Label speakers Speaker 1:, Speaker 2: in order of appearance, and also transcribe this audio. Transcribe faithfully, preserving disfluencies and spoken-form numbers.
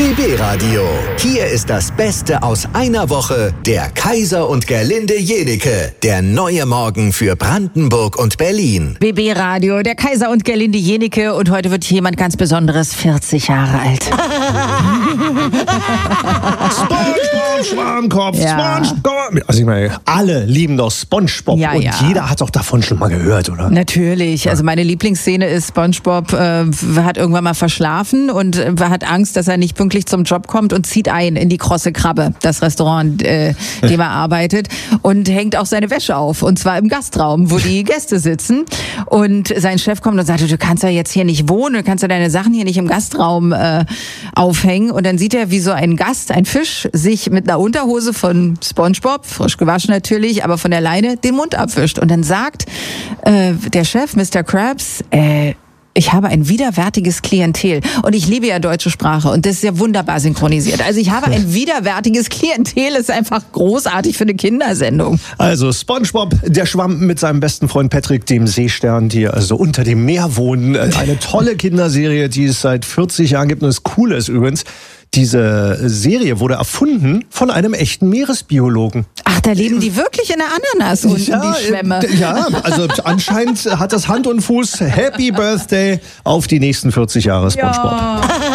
Speaker 1: B B-Radio. Hier ist das Beste aus einer Woche. Der Kaiser und Gerlinde Jenieke. Der neue Morgen für Brandenburg und Berlin.
Speaker 2: B B-Radio, der Kaiser und Gerlinde Jenieke. Und heute wird jemand ganz Besonderes vierzig Jahre alt.
Speaker 3: SpongeBob, Schwarmkopf,
Speaker 2: Ja.
Speaker 3: SpongeBob. Also ich meine, alle lieben doch SpongeBob.
Speaker 2: Ja,
Speaker 3: und
Speaker 2: ja.
Speaker 3: jeder hat doch davon schon mal gehört, oder?
Speaker 2: Natürlich. Also meine Lieblingsszene ist, SpongeBob äh, hat irgendwann mal verschlafen und äh, hat Angst, dass er nicht pünktlich zum Job kommt und zieht ein in die Krosse Krabbe, das Restaurant, äh, in dem er arbeitet, und hängt auch seine Wäsche auf. Und zwar im Gastraum, wo die Gäste sitzen. Und sein Chef kommt und sagt, du kannst ja jetzt hier nicht wohnen, du kannst ja deine Sachen hier nicht im Gastraum äh, aufhängen. Und dann sieht er, wie so ein Gast, ein Fisch, sich mit einer Unterhose von SpongeBob, frisch gewaschen natürlich, aber von der Leine, den Mund abwischt. Und dann sagt äh, der Chef, Mister Krabs, äh, ich habe ein widerwärtiges Klientel. Und ich liebe ja deutsche Sprache und das ist ja wunderbar synchronisiert. Also ich habe ein widerwärtiges Klientel, ist einfach großartig für eine Kindersendung.
Speaker 3: Also SpongeBob, der schwamm mit seinem besten Freund Patrick, dem Seestern, die also unter dem Meer wohnen. Eine tolle Kinderserie, die es seit vierzig Jahren gibt. Und das Coole ist übrigens, diese Serie wurde erfunden von einem echten Meeresbiologen.
Speaker 2: Ach, da leben die wirklich in der Ananas unten, die Schwämme.
Speaker 3: äh, Ja, also anscheinend hat das Hand und Fuß. Happy Birthday auf die nächsten vierzig Jahre SpongeBob.
Speaker 2: Ja.